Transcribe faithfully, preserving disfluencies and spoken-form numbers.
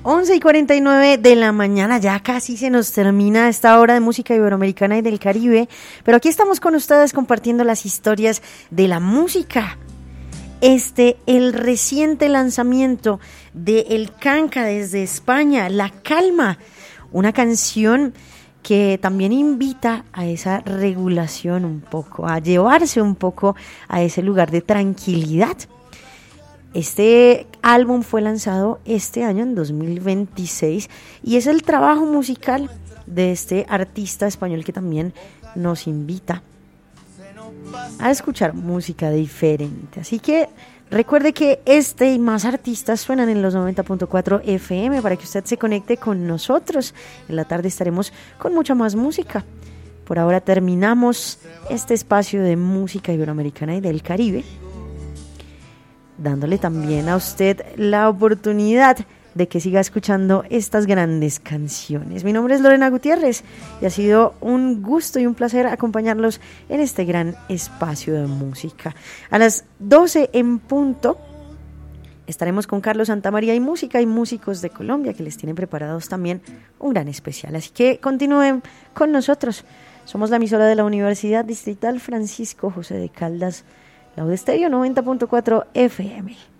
once y cuarenta y nueve de la mañana, ya casi se nos termina esta hora de música iberoamericana y del Caribe, pero aquí estamos con ustedes compartiendo las historias de la música. Este, el reciente lanzamiento de El Canca desde España, La Calma, una canción que también invita a esa regulación un poco, a llevarse un poco a ese lugar de tranquilidad. Este álbum fue lanzado este año, en dos mil veintiséis, y es el trabajo musical de este artista español que también nos invita a escuchar música diferente. Así que recuerde que este y más artistas suenan en los noventa punto cuatro F M para que usted se conecte con nosotros. En la tarde estaremos con mucha más música. Por ahora terminamos este espacio de música iberoamericana y del Caribe, dándole también a usted la oportunidad de que siga escuchando estas grandes canciones. Mi nombre es Lorena Gutiérrez y ha sido un gusto y un placer acompañarlos en este gran espacio de música. A las doce en punto estaremos con Carlos Santamaría y música y músicos de Colombia que les tienen preparados también un gran especial. Así que continúen con nosotros. Somos la emisora de la Universidad Distrital Francisco José de Caldas, Loud Stereo noventa punto cuatro F M.